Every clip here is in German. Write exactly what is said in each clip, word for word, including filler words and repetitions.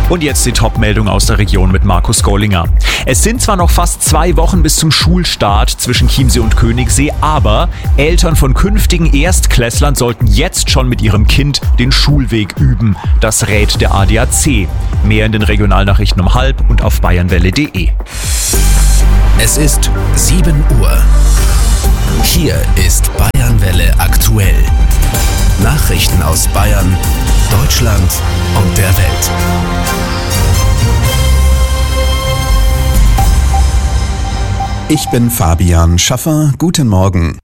Und jetzt die Top-Meldung aus der Region mit Markus Gollinger. Es sind zwar noch fast zwei Wochen bis zum Schulstart zwischen Chiemsee und Königssee, aber Eltern von künftigen Erstklässlern sollten jetzt schon mit ihrem Kind den Schulweg üben. Das rät der A D A C. Mehr in den Regionalnachrichten um halb und auf bayernwelle punkt de. Es ist sieben Uhr. Hier ist Bayernwelle aktuell. Nachrichten aus Bayern, Deutschland und der Welt. Ich bin Fabian Schaffer. Guten Morgen.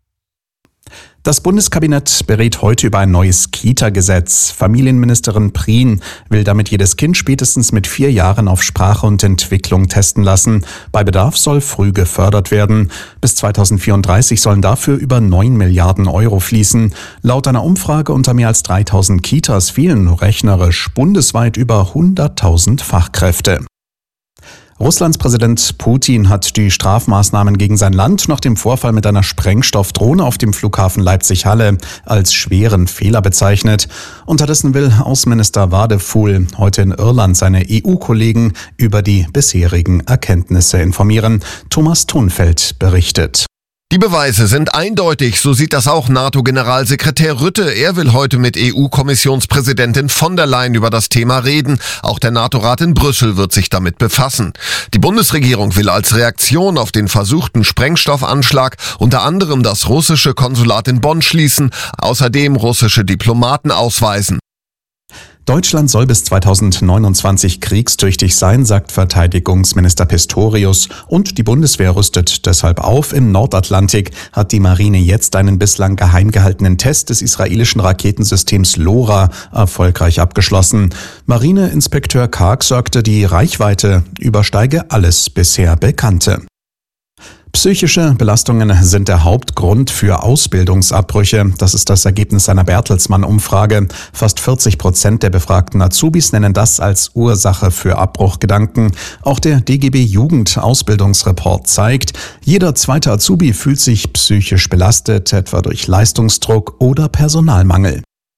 Das Bundeskabinett berät heute über ein neues Kita-Gesetz. Familienministerin Prien will damit jedes Kind spätestens mit vier Jahren auf Sprache und Entwicklung testen lassen. Bei Bedarf soll früh gefördert werden. Bis zweitausendvierunddreißig sollen dafür über neun Milliarden Euro fließen. Laut einer Umfrage unter mehr als dreitausend Kitas fehlen rechnerisch bundesweit über hunderttausend Fachkräfte. Russlands Präsident Putin hat die Strafmaßnahmen gegen sein Land nach dem Vorfall mit einer Sprengstoffdrohne auf dem Flughafen Leipzig-Halle als schweren Fehler bezeichnet. Unterdessen will Außenminister Wadefuhl heute in Irland seine E U-Kollegen über die bisherigen Erkenntnisse informieren. Thomas Thunfeld berichtet. Die Beweise sind eindeutig, so sieht das auch NATO-Generalsekretär Rutte. Er will heute mit E U-Kommissionspräsidentin von der Leyen über das Thema reden. Auch der NATO-Rat in Brüssel wird sich damit befassen. Die Bundesregierung will als Reaktion auf den versuchten Sprengstoffanschlag unter anderem das russische Konsulat in Bonn schließen, außerdem russische Diplomaten ausweisen. Deutschland soll bis zweitausendneunundzwanzig kriegstüchtig sein, sagt Verteidigungsminister Pistorius. Und die Bundeswehr rüstet deshalb auf. Im Nordatlantik hat die Marine jetzt einen bislang geheim gehaltenen Test des israelischen Raketensystems LoRa erfolgreich abgeschlossen. Marineinspekteur Karg sagte, die Reichweite übersteige alles bisher Bekannte. Psychische Belastungen sind der Hauptgrund für Ausbildungsabbrüche. Das ist das Ergebnis einer Bertelsmann-Umfrage. Fast vierzig Prozent der befragten Azubis nennen das als Ursache für Abbruchgedanken. Auch der D G B-Jugend-Ausbildungsreport zeigt, jeder zweite Azubi fühlt sich psychisch belastet, etwa durch Leistungsdruck oder Personalmangel.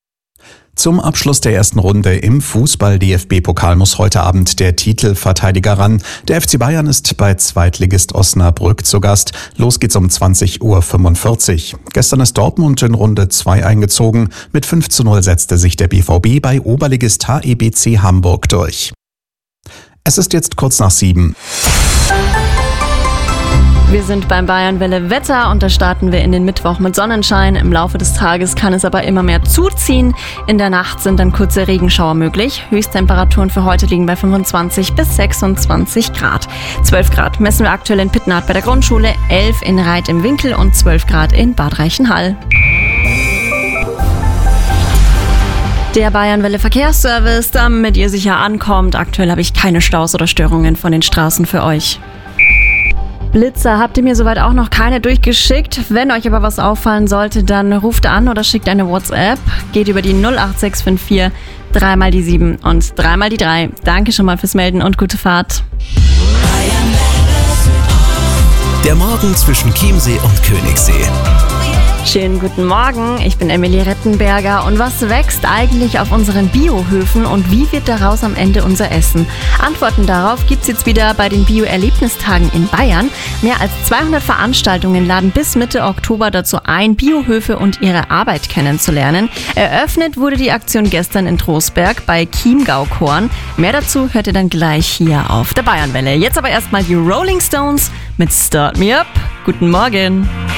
Zum Abschluss der ersten Runde im Fußball-D F B-Pokal muss heute Abend der Titelverteidiger ran. Der F C Bayern ist bei Zweitligist Osnabrück zu Gast. Los geht's um zwanzig Uhr fünfundvierzig. Gestern ist Dortmund in Runde zwei eingezogen. Mit fünf zu null setzte sich der B V B bei Oberligist H E B C Hamburg durch. Es ist jetzt kurz nach sieben. Wir sind beim Bayernwelle Wetter und da starten wir in den Mittwoch mit Sonnenschein. Im Laufe des Tages kann es aber immer mehr zuziehen. In der Nacht sind dann kurze Regenschauer möglich. Höchsttemperaturen für heute liegen bei fünfundzwanzig bis sechsundzwanzig Grad. zwölf Grad messen wir aktuell in Pittnath bei der Grundschule, elf in Reit im Winkel und zwölf Grad in Bad Reichenhall. Der Bayernwelle Verkehrsservice, damit ihr sicher ankommt. Aktuell habe ich keine Staus oder Störungen von den Straßen für euch. Blitzer habt ihr mir soweit auch noch keine durchgeschickt. Wenn euch aber was auffallen sollte, dann ruft an oder schickt eine WhatsApp. Geht über die null acht sechs fünf vier, dreimal die sieben und dreimal die drei. Danke schon mal fürs Melden und gute Fahrt. Der Morgen zwischen Chiemsee und Königssee. Schönen guten Morgen, ich bin Emilie Rettenberger. Und was wächst eigentlich auf unseren Biohöfen und wie wird daraus am Ende unser Essen? Antworten darauf gibt's jetzt wieder bei den Bio-Erlebnistagen in Bayern. Mehr als zweihundert Veranstaltungen laden bis Mitte Oktober dazu ein, Biohöfe und ihre Arbeit kennenzulernen. Eröffnet wurde die Aktion gestern in Trostberg bei Chiemgau-Korn. Mehr dazu hört ihr dann gleich hier auf der Bayernwelle. Jetzt aber erstmal die Rolling Stones mit Start Me Up. Guten Morgen.